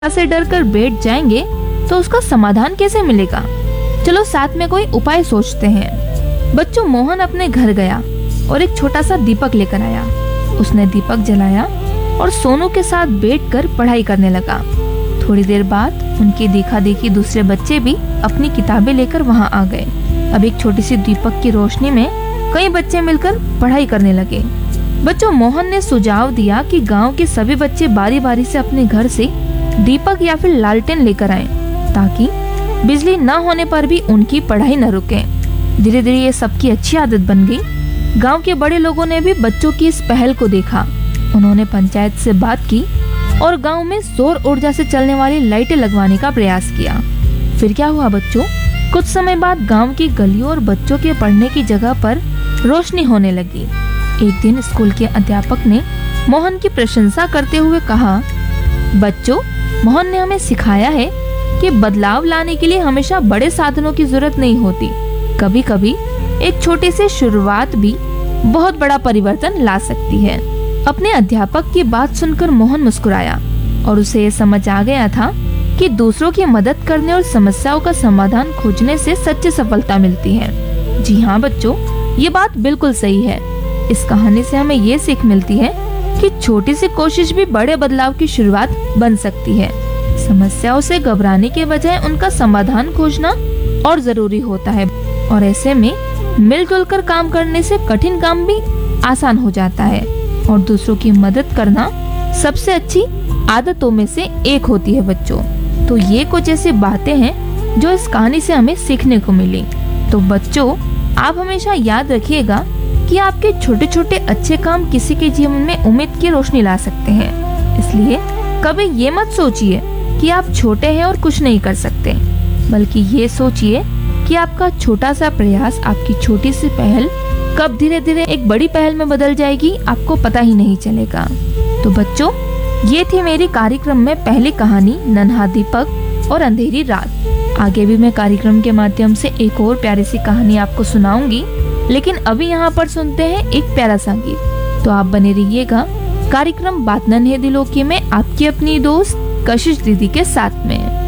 से डरकर बैठ जाएंगे तो उसका समाधान कैसे मिलेगा। चलो साथ में कोई उपाय सोचते हैं। बच्चों, मोहन अपने घर गया और एक छोटा सा दीपक लेकर आया। उसने दीपक जलाया और सोनू के साथ बैठकर पढ़ाई करने लगा। थोड़ी देर बाद उनकी देखा देखी दूसरे बच्चे भी अपनी किताबें लेकर वहां आ गए। अब एक छोटी सी दीपक की रोशनी में कई बच्चे मिलकर पढ़ाई करने लगे। बच्चों, मोहन ने सुझाव दिया कि गांव के सभी बच्चे बारी बारी से अपने घर से दीपक या फिर लालटेन लेकर आएं, ताकि बिजली न होने पर भी उनकी पढ़ाई न रुके। धीरे धीरे ये सबकी अच्छी आदत बन गई। गांव के बड़े लोगों ने भी बच्चों की इस पहल को देखा। उन्होंने पंचायत से बात की और गांव में सौर ऊर्जा से चलने वाली लाइटें लगवाने का प्रयास किया। फिर क्या हुआ बच्चों? कुछ समय बाद गांव की गलियों और बच्चों के पढ़ने की जगह पर रोशनी होने लगी। एक दिन स्कूल के अध्यापक ने मोहन की प्रशंसा करते हुए कहा, बच्चों, मोहन ने हमें सिखाया है कि बदलाव लाने के लिए हमेशा बड़े साधनों की जरूरत नहीं होती। कभी कभी एक छोटी सी शुरुआत भी बहुत बड़ा परिवर्तन ला सकती है। अपने अध्यापक की बात सुनकर मोहन मुस्कुराया और उसे ये समझ आ गया था कि दूसरों की मदद करने और समस्याओं का समाधान खोजने से सच्ची सफलता मिलती है। जी हाँ बच्चों, ये बात बिल्कुल सही है। इस कहानी से हमें ये सीख मिलती है कि छोटी सी कोशिश भी बड़े बदलाव की शुरुआत बन सकती है। समस्याओं से घबराने के बजाय उनका समाधान खोजना और जरूरी होता है, और ऐसे में मिलजुल कर काम करने से कठिन काम भी आसान हो जाता है और दूसरों की मदद करना सबसे अच्छी आदतों में से एक होती है बच्चों। तो ये कुछ ऐसी बातें हैं जो इस कहानी से हमें सीखने को मिली। तो बच्चों, आप हमेशा याद रखिएगा कि आपके छोटे छोटे अच्छे काम किसी के जीवन में उम्मीद की रोशनी ला सकते हैं। इसलिए कभी ये मत सोचिए कि आप छोटे हैं और कुछ नहीं कर सकते, बल्कि ये सोचिए कि आपका छोटा सा प्रयास, आपकी छोटी सी पहल कब धीरे धीरे एक बड़ी पहल में बदल जाएगी, आपको पता ही नहीं चलेगा। तो बच्चों, ये थी मेरी कार्यक्रम में पहली कहानी नन्हा दीपक और अंधेरी रात। आगे भी मैं कार्यक्रम के माध्यम से एक और प्यारी सी कहानी आपको सुनाऊंगी, लेकिन अभी यहाँ पर सुनते हैं एक प्यारा सा गीत। तो आप बने रहिएगा कार्यक्रम बात नन्हे दिलों की में आपकी अपनी दोस्त कशिश दीदी के साथ में।